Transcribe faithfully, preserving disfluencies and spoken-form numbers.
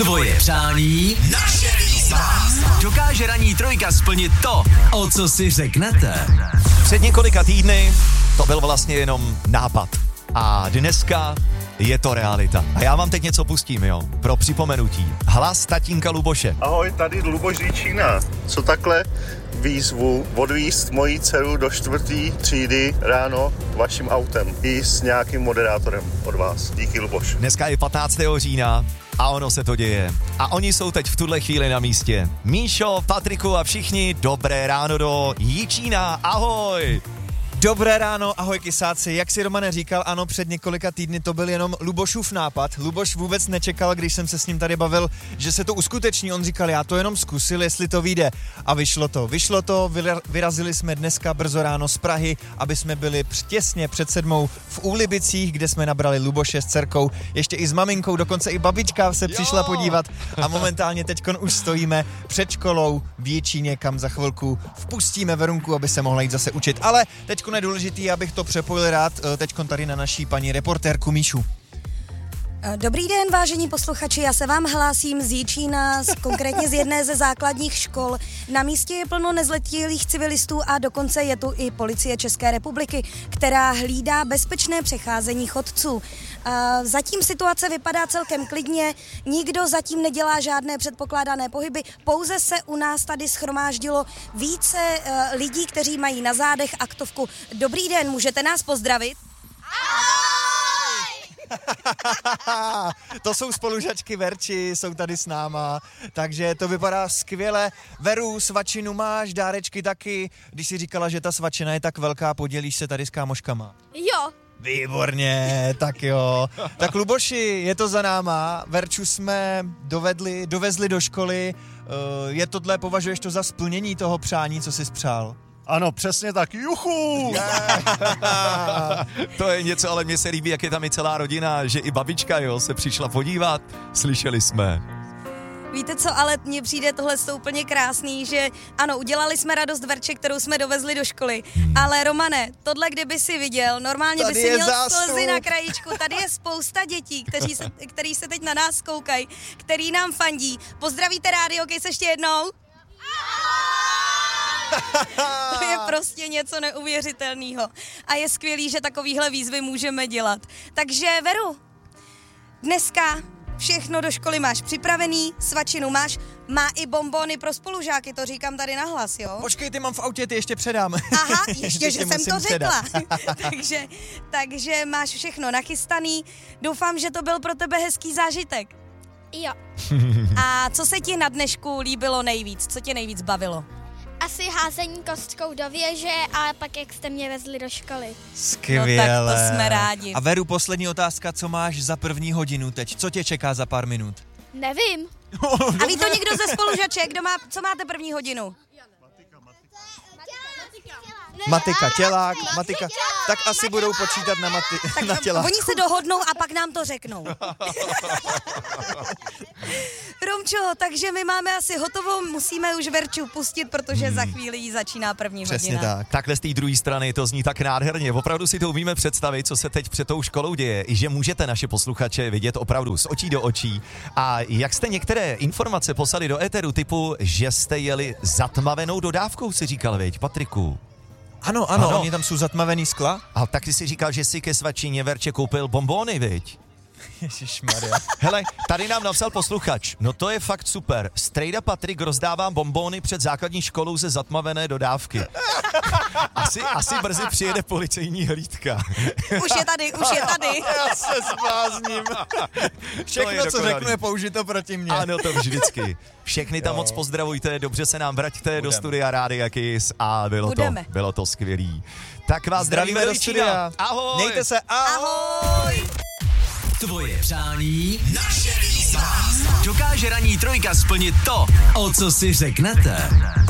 Tvoje přání, naše výzva. Dokáže ranní trojka splnit to, o co si řeknete? Před několika týdny to byl vlastně jenom nápad. A dneska je to realita. A já vám teď něco pustím, jo, pro připomenutí. Hlas tatínka Luboše. Ahoj, tady Luboš Říčína. Co takhle výzvu odvízt moji dceru do čtvrtý třídy ráno vaším autem i s nějakým moderátorem od vás. Díky, Luboš. Dneska je patnáctého října a ono se to děje. A oni jsou teď v tuhle chvíli na místě. Míšo, Patriku a všichni, dobré ráno do Jičína. Ahoj! Dobré ráno, ahoj kysáci. Jak si Romane říkal, ano, před několika týdny to byl jenom Lubošův nápad. Luboš vůbec nečekal, když jsem se s ním tady bavil, že se to uskuteční. On říkal, já to jenom zkusil, jestli to vyjde. A vyšlo to. Vyšlo to, vyrazili jsme dneska brzo ráno z Prahy, aby jsme byli těsně před sedmou v Úlibicích, kde jsme nabrali Luboše s dcerkou, ještě i s maminkou, dokonce i babička se přišla jo. podívat. A momentálně teďkon už stojíme před školou v Jičíně, kam za chvilku vpustíme Verunku, aby se mohla jít zase učit. Ale teďko je důležitý, abych to přepojil rád teďkon tady na naší paní reportérku Míšu. Dobrý den, vážení posluchači, já se vám hlásím z Jičína, z, konkrétně z jedné ze základních škol. Na místě je plno nezletilých civilistů a dokonce je tu i policie České republiky, která hlídá bezpečné přecházení chodců. Zatím situace vypadá celkem klidně, nikdo zatím nedělá žádné předpokládané pohyby, pouze se u nás tady shromáždilo více lidí, kteří mají na zádech aktovku. Dobrý den, můžete nás pozdravit? To jsou spolužačky Verči, jsou tady s náma, takže to vypadá skvěle. Veru, svačinu máš, dárečky taky. Když jsi říkala, že ta svačina je tak velká, podělíš se tady s kámoškama? Jo. Výborně, tak jo. Tak Luboši, je to za náma, Verču jsme dovedli, dovezli do školy. Je tohle, považuješ to za splnění toho přání, co jsi spřál? Ano, přesně tak, juchu! To je něco, ale mně se líbí, jak je tam i celá rodina, že i babička, jo, se přišla podívat, slyšeli jsme. Víte co, ale mně přijde tohle úplně krásný, že ano, udělali jsme radost Verče, kterou jsme dovezli do školy, hmm. ale Romane, tohle kdyby si viděl, normálně tady by si měl zástup. slzy na krajíčku, tady je spousta dětí, kteří se, který se teď na nás koukají, který nám fandí. Pozdravíte Rádio Kiss ještě jednou? To je prostě něco neuvěřitelného. A je skvělý, že takovýhle výzvy můžeme dělat. Takže Veru, dneska všechno do školy máš připravený, svačinu máš, má i bonbony pro spolužáky, to říkám tady nahlas, jo? Počkej, ty mám v autě, ty ještě předám. Aha, ještě, že jsem to řekla. předat. takže, takže máš všechno nachystaný. Doufám, že to byl pro tebe hezký zážitek. Jo. A co se ti na dnešku líbilo nejvíc? Co tě nejvíc bavilo? Asi házení kostkou do věže a pak jak jste mě vezli do školy. Skvěle. No tak to jsme rádi. A Veru, poslední otázka, co máš za první hodinu teď? Co tě čeká za pár minut? Nevím. A ví to někdo ze spolužaček, kdo má, co máte první hodinu? Matika, tělák, matika. Tak asi budou počítat na, mati, tak na tělák. Oni se dohodnou a pak nám to řeknou. Romčo, takže my máme asi hotovou, musíme už Verču pustit, protože hmm. za chvíli jí začíná první Přesně hodina. tak. Takhle z té druhé strany to zní tak nádherně. Opravdu si to umíme představit, co se teď před tou školou děje. I že můžete naše posluchače vidět opravdu z očí do očí. A jak jste některé informace poslali do éteru typu, že jste jeli zatmavenou dodávkou, si říkal, viď, Patriku? Ano, ano, Ano. oni tam jsou zatmavený skla. A taky si říkal, že si ke svačině Verče koupil bonbony, viď? Ježišmarja. Hele, tady nám napsal posluchač, no to je fakt super. Strejda Patrik rozdává bonbony před základní školou ze zatmavené dodávky. Asi, asi brzy přijede policejní hlídka. Už je tady, už je tady. Já se zblázním. Všechno, co řeknu, je použito proti mně. Ano, to vždycky. Všechny tam Jo. moc pozdravujte, dobře se nám vraťte Budeme. do studia Rádia Kiss a bylo Budeme. to, bylo to skvělý. Tak vás zdravíme, Zdravíme do Jičína. studia. Ahoj. Mějte se, ahoj. Tvoje přání, naše výzva. Dokáže ranní trojka splnit to, o co si řeknete?